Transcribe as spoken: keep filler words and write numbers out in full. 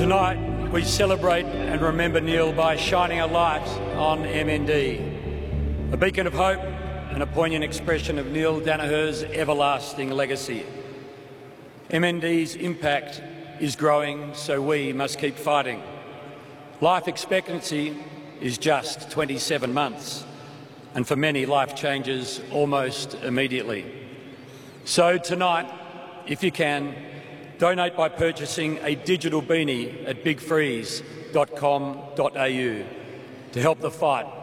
Tonight, we celebrate and remember Neil by shining a light on M N D, a beacon of hope and a poignant expression of Neil Daniher's everlasting legacy. M N D's impact is growing, so we must keep fighting. Life expectancy is just twenty-seven months, and for many, life changes almost immediately. So tonight, if you can, donate by purchasing a digital beanie at big freeze dot com dot a u to help the fight